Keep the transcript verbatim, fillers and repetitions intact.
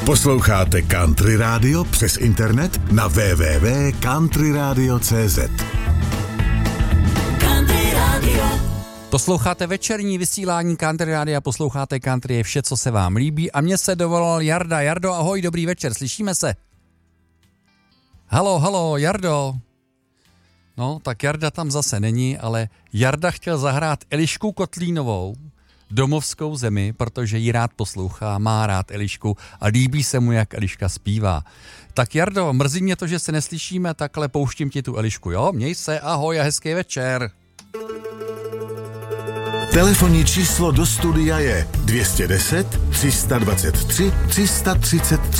Posloucháte Country Radio přes internet na w w w tečka country radio tečka c z. Country Radio. Posloucháte večerní vysílání Country Rádia, posloucháte Country je vše, co se vám líbí a mně se dovolal Jarda. Jardo, ahoj, dobrý večer, slyšíme se? Halo, halo, Jardo. No, tak Jarda tam zase není, ale Jarda chtěl zahrát Elišku Kotlínovou, Domovskou zemi, protože ji rád poslouchá, má rád Elišku a líbí se mu, jak Eliška zpívá. Tak Jardo, mrzí mě to, že se neslyšíme, takhle pouštím ti tu Elišku, jo? Měj se, ahoj a hezký večer. Telefonní číslo do studia je dvě deset, tři dvacet tři, tři třicet tři.